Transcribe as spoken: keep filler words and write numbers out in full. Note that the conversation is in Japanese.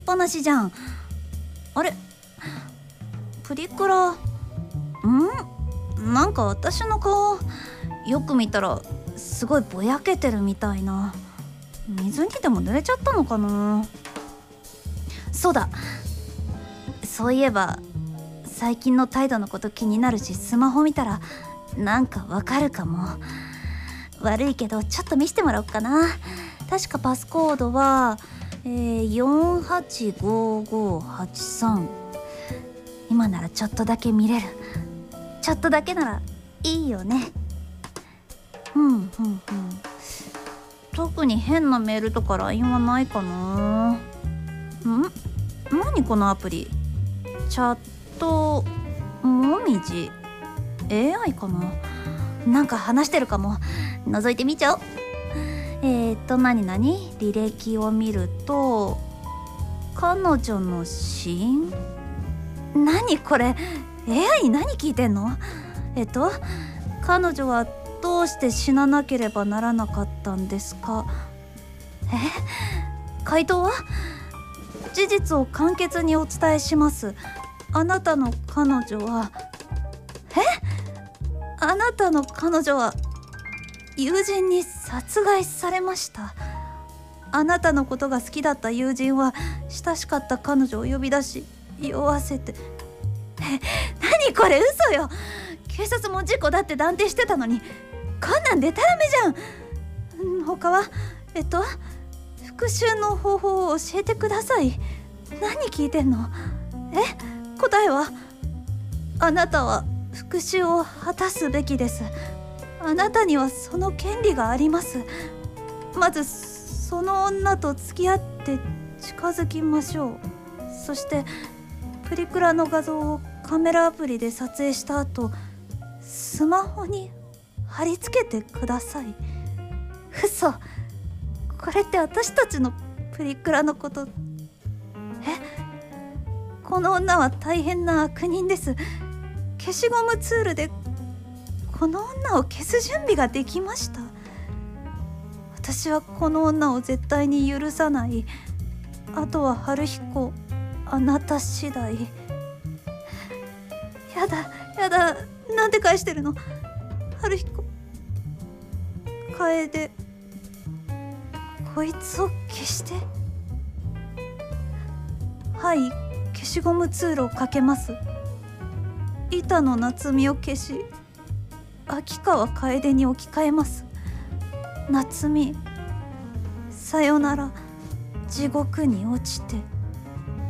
ぱなしじゃん。あれ、プリクラ、んなんか私の顔よく見たらすごいぼやけてるみたいな。水にでも濡れちゃったのかな。そうだ、そういえば最近の態度のこと気になるし、スマホ見たらなんかわかるかも。悪いけどちょっと見せてもらおうかな。確かパスコードは、えー、よんはちごごはちさん。今ならちょっとだけ見れる。ちょっとだけならいいよね。うんうんうん。特に変なメールとか ライン はないかな。ん？何このアプリ。チャットもみじ エーアイ かな。なんか話してるかも。覗いてみちゃおう。えーと何何履歴を見ると、彼女の死因。何これ、 エーアイ に何聞いてんの。えっと彼女はどうして死ななければならなかったんですか。え、回答は、事実を簡潔にお伝えします。あなたの彼女は、えあなたの彼女は友人に殺害されました。あなたのことが好きだった友人は親しかった彼女を呼び出し酔わせて。え、何これ、嘘よ。警察も事故だって断定してたのに、こんなんでたらめじゃん。他はえっと復讐の方法を教えてください。何聞いてんの。え、答えは、あなたは復讐を果たすべきです。あなたにはその権利があります。まずその女と付き合って近づきましょう。そしてプリクラの画像をカメラアプリで撮影した後、スマホに貼り付けてください。嘘。これって私たちのプリクラのこと。え、この女は大変な悪人です。消しゴムツールでこの女を消す準備ができました。私はこの女を絶対に許さない。あとは春彦、あなた次第。やだやだ、なんて返してるの。春彦、楓、こいつを消して。はい、消しゴムツールをかけます。板野夏美を消し、秋川楓に置き換えます。夏美、さよなら、地獄に落ちて。